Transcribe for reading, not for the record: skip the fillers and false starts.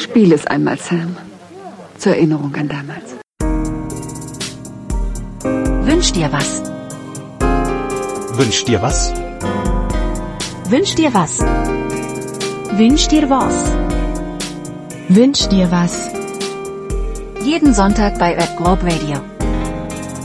Spiel es einmal, Sam. Zur Erinnerung an damals. Wünsch dir was. Wünsch dir was? Wünsch dir was. Wünsch dir was. Wünsch dir was. Jeden Sonntag bei Red Globe Radio.